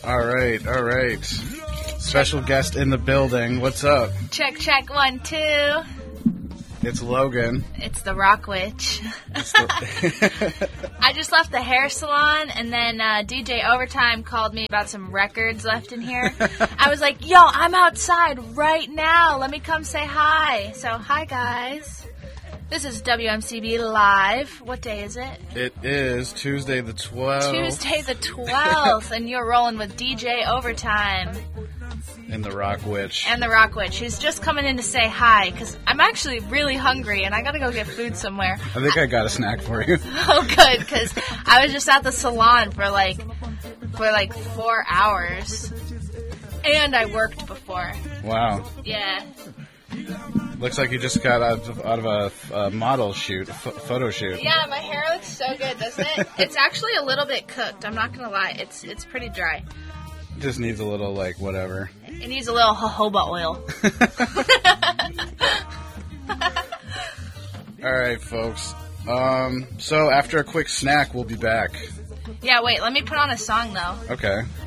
All right. Special guest in the building. What's up? Check, 1, 2. It's Logan. It's the Rock Witch. I just left the hair salon, and then DJ Overtime called me about some records left in here. I was like, yo, I'm outside right now. Let me come say hi. So, hi, guys. This is WMCB Live. What day is it? It is Tuesday the 12th. Tuesday the 12th, and you're rolling with DJ Overtime. And the Rock Witch. And the Rock Witch, who's just coming in to say hi, because I'm actually really hungry, and I gotta go get food somewhere. I think I got a snack for you. Oh, good, because I was just at the salon for like 4 hours. And I worked before. Wow. Yeah. Looks like you just got out of a model shoot, photo shoot. Yeah, my hair looks so good, doesn't it? It's actually a little bit cooked, I'm not gonna lie. It's pretty dry. It just needs a little, whatever. It needs a little jojoba oil. All right, folks. So after a quick snack, we'll be back. Yeah, wait, let me put on a song, though. Okay.